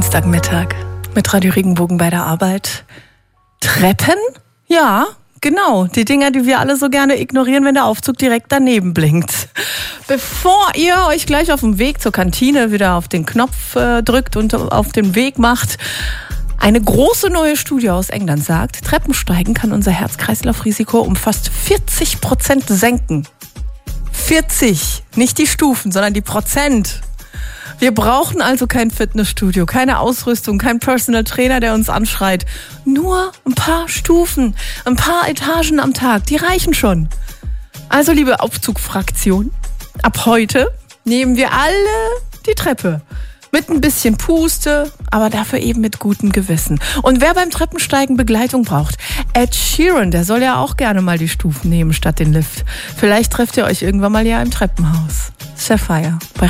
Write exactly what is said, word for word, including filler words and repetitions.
Dienstagmittag mit Radio Regenbogen bei der Arbeit. Treppen? Ja, genau. Die Dinger, die wir alle so gerne ignorieren, wenn der Aufzug direkt daneben blinkt. Bevor ihr euch gleich auf dem Weg zur Kantine wieder auf den Knopf äh, drückt und auf den Weg macht, eine große neue Studie aus England sagt, Treppensteigen kann unser Herz-Kreislauf-Risiko um fast vierzig Prozent senken. vierzig, nicht die Stufen, sondern die Prozent. Wir brauchen also kein Fitnessstudio, keine Ausrüstung, kein Personal Trainer, der uns anschreit. Nur ein paar Stufen, ein paar Etagen am Tag, die reichen schon. Also, liebe Aufzugfraktion, ab heute nehmen wir alle die Treppe. Mit ein bisschen Puste, aber dafür eben mit gutem Gewissen. Und wer beim Treppensteigen Begleitung braucht, Ed Sheeran, der soll ja auch gerne mal die Stufen nehmen statt den Lift. Vielleicht trefft ihr euch irgendwann mal ja im Treppenhaus. Sapphire bei